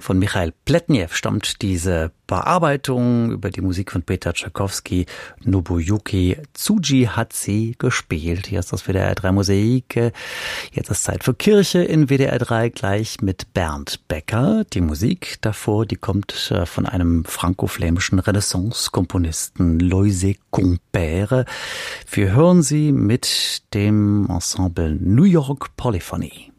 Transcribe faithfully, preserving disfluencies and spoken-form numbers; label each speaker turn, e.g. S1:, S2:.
S1: Von Michail Pletnev stammt diese Bearbeitung über die Musik von Peter Tschaikowski. Nobuyuki Tsuji hat sie gespielt. Hier ist das W D R drei Mosaik. Jetzt ist Zeit für Kirche in W D R drei, gleich mit Bernd Becker. Die Musik davor, die kommt von einem franco-flämischen Renaissance-Komponisten, Loisé Compère. Wir hören sie mit dem Ensemble New York Polyphony.